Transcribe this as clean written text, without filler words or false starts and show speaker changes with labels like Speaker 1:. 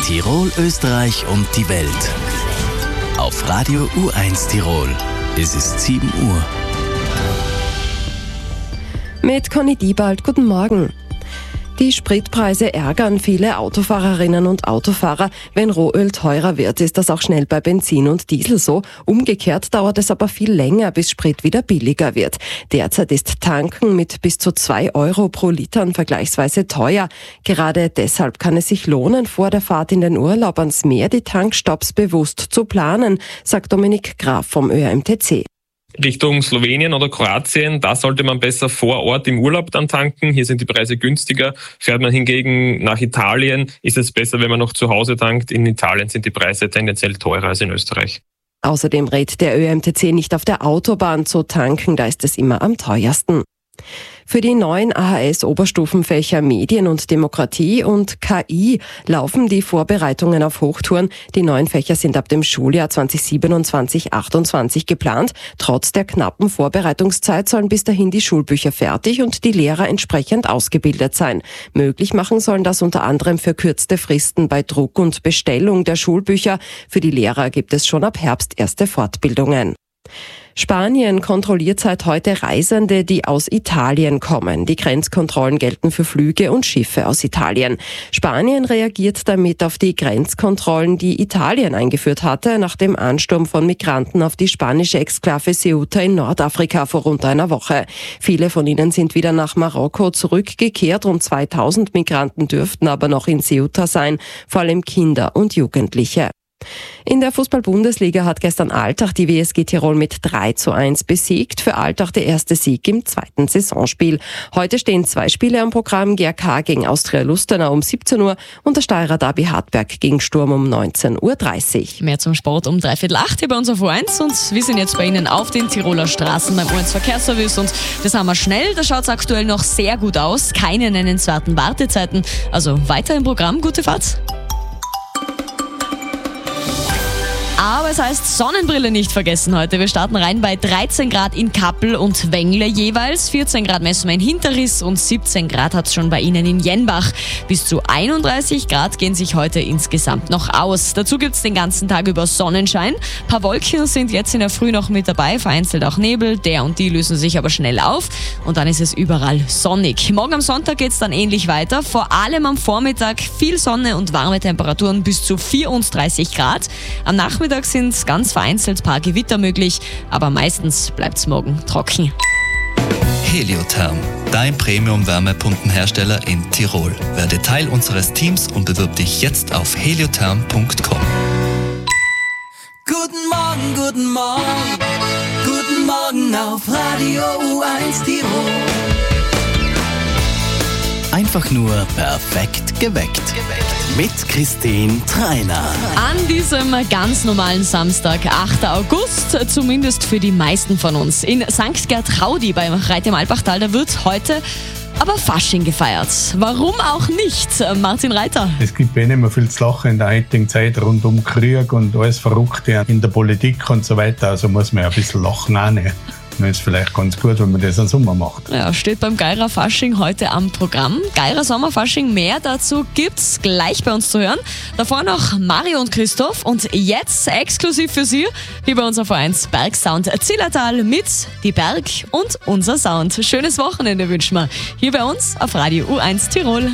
Speaker 1: Tirol, Österreich und die Welt. Auf Radio U1 Tirol. Es ist 7 Uhr.
Speaker 2: Mit Conny Diebald, guten Morgen. Die Spritpreise ärgern viele Autofahrerinnen und Autofahrer. Wenn Rohöl teurer wird, ist das auch schnell bei Benzin und Diesel so. Umgekehrt dauert es aber viel länger, bis Sprit wieder billiger wird. Derzeit ist Tanken mit bis zu 2 Euro pro Liter vergleichsweise teuer. Gerade deshalb kann es sich lohnen, vor der Fahrt in den Urlaub ans Meer die Tankstopps bewusst zu planen, sagt Dominik Graf vom ÖMTC.
Speaker 3: Richtung Slowenien oder Kroatien, da sollte man besser vor Ort im Urlaub dann tanken. Hier sind die Preise günstiger. Fährt man hingegen nach Italien, ist es besser, wenn man noch zu Hause tankt. In Italien sind die Preise tendenziell teurer als in Österreich.
Speaker 2: Außerdem rät der ÖMTC nicht auf der Autobahn zu tanken, da ist es immer am teuersten. Für die neuen AHS-Oberstufenfächer Medien und Demokratie und KI laufen die Vorbereitungen auf Hochtouren. Die neuen Fächer sind ab dem Schuljahr 2027/28 geplant. Trotz der knappen Vorbereitungszeit sollen bis dahin die Schulbücher fertig und die Lehrer entsprechend ausgebildet sein. Möglich machen sollen das unter anderem verkürzte Fristen bei Druck und Bestellung der Schulbücher. Für die Lehrer gibt es schon ab Herbst erste Fortbildungen. Spanien kontrolliert seit heute Reisende, die aus Italien kommen. Die Grenzkontrollen gelten für Flüge und Schiffe aus Italien. Spanien reagiert damit auf die Grenzkontrollen, die Italien eingeführt hatte, nach dem Ansturm von Migranten auf die spanische Exklave Ceuta in Nordafrika vor rund einer Woche. Viele von ihnen sind wieder nach Marokko zurückgekehrt. Rund 2000 Migranten dürften aber noch in Ceuta sein, vor allem Kinder und Jugendliche. In der Fußball-Bundesliga hat gestern Altach die WSG Tirol mit 3:1 besiegt. Für Altach der erste Sieg im zweiten Saisonspiel. Heute stehen 2 Spiele am Programm. GRK gegen Austria Lustenau um 17 Uhr und der Steirer Derby Hartberg gegen Sturm um 19:30 Uhr.
Speaker 4: Mehr zum Sport um 7:45 hier bei uns auf U1 und wir sind jetzt bei Ihnen auf den Tiroler Straßen beim U1 Verkehrsservice und das haben wir schnell. Da schaut es aktuell noch sehr gut aus. Keine nennenswerten Wartezeiten. Also weiter im Programm. Gute Fahrt. Aber es heißt Sonnenbrille nicht vergessen heute. Wir starten rein bei 13 Grad in Kappel und Wengle jeweils. 14 Grad messen wir in Hinterriss und 17 Grad hat es schon bei Ihnen in Jenbach. Bis zu 31 Grad gehen sich heute insgesamt noch aus. Dazu gibt es den ganzen Tag über Sonnenschein. Ein paar Wolken sind jetzt in der Früh noch mit dabei, vereinzelt auch Nebel. Der und die lösen sich aber schnell auf und dann ist es überall sonnig. Morgen am Sonntag geht es dann ähnlich weiter. Vor allem am Vormittag viel Sonne und warme Temperaturen bis zu 34 Grad. Am Nachmittag sind ganz vereinzelt ein paar Gewitter möglich, aber meistens bleibt es morgen trocken.
Speaker 1: Heliotherm, dein Premium-Wärmepumpenhersteller in Tirol. Werde Teil unseres Teams und bewirb dich jetzt auf heliotherm.com.
Speaker 5: Guten Morgen, guten Morgen, guten Morgen auf Radio U1 Tirol.
Speaker 1: Einfach nur perfekt geweckt. Mit Christine Treiner.
Speaker 4: An diesem ganz normalen Samstag, 8. August, zumindest für die meisten von uns. In St. Gertraudi beim Reit im Alpachtal, da wird heute aber Fasching gefeiert. Warum auch nicht? Martin Reiter.
Speaker 6: Es gibt nicht mehr viel zu lachen in der heutigen Zeit rund um Krieg und alles Verrückte in der Politik und so weiter. Also muss man ja ein bisschen lachen auch nicht. Dann ist vielleicht ganz gut, wenn man das im Sommer macht.
Speaker 4: Ja, steht beim Geirer Fasching heute am Programm. Geirer Sommerfasching, mehr dazu gibt's gleich bei uns zu hören. Davor noch Mario und Christoph und jetzt exklusiv für Sie, hier bei uns auf U1 Bergsound Zillertal mit Die Berg und unser Sound. Schönes Wochenende wünschen wir hier bei uns auf Radio U1 Tirol.